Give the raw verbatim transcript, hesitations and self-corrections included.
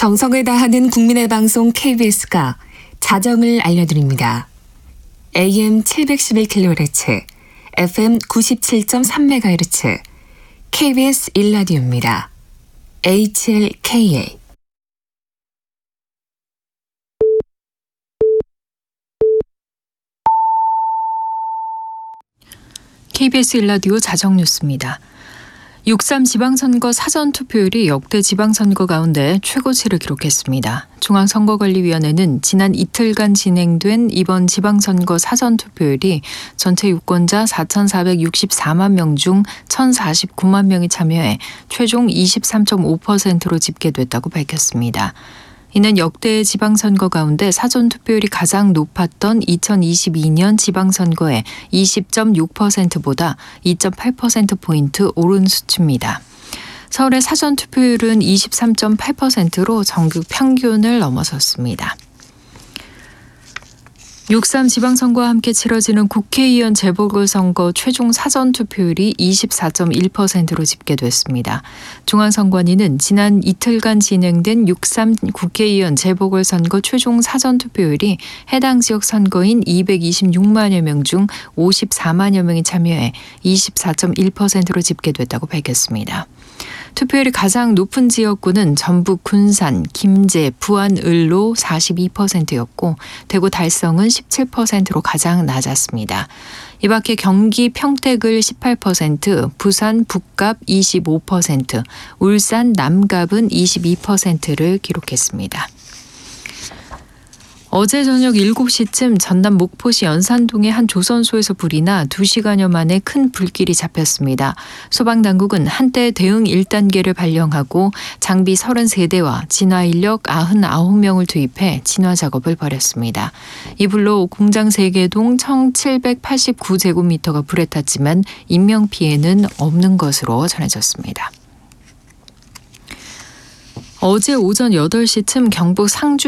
정성을 다하는 국민의 방송 케이비에스가 자정을 알려드립니다. 에이엠 칠백십일 킬로헤르츠, 에프엠 구십칠 점 삼 메가헤르츠, 케이비에스 일 라디오입니다. 에이치엘케이에이 케이비에스 일 라디오 자정뉴스입니다. 육삼 지방선거 사전투표율이 역대 지방선거 가운데 최고치를 기록했습니다. 중앙선거관리위원회는 지난 이틀간 진행된 이번 지방선거 사전투표율이 전체 유권자 사천사백육십사만 명 중 천사십구만 명이 참여해 최종 이십삼 점 오 퍼센트로 집계됐다고 밝혔습니다. 이는 역대 지방선거 가운데 사전투표율이 가장 높았던 이천이십이 년 지방선거의 이십 점 육 퍼센트보다 이 점 팔 퍼센트포인트 오른 수치입니다. 서울의 사전투표율은 이십삼 점 팔 퍼센트로 전국 평균을 넘어섰습니다. 육삼 지방선거와 함께 치러지는 국회의원 재보궐선거 최종 사전투표율이 이십사 점 일 퍼센트로 집계됐습니다. 중앙선관위는 지난 이틀간 진행된 육삼 국회의원 재보궐선거 최종 사전투표율이 해당 지역 선거인 이백이십육만여 명 중 오십사만여 명이 참여해 이십사 점 일 퍼센트로 집계됐다고 밝혔습니다. 투표율이 가장 높은 지역구는 전북 군산, 김제, 부안, 을로 사십이 퍼센트였고 대구 달성은 십칠 퍼센트로 가장 낮았습니다. 이 밖에 경기 평택을 십팔 퍼센트, 부산 북갑 이십오 퍼센트, 울산 남갑은 이십이 퍼센트를 기록했습니다. 어제 저녁 일곱 시쯤 전남 목포시 연산동의 한 조선소에서 불이 나 두 시간여 만에 큰 불길이 잡혔습니다. 소방당국은 한때 대응 일 단계를 발령하고 장비 서른세 대와 진화인력 구십구 명을 투입해 진화 작업을 벌였습니다. 이 불로 공장 세 개 동 천칠백팔십구 제곱미터가 불에 탔지만 인명피해는 없는 것으로 전해졌습니다. 어제 오전 여덟 시쯤 경북 상주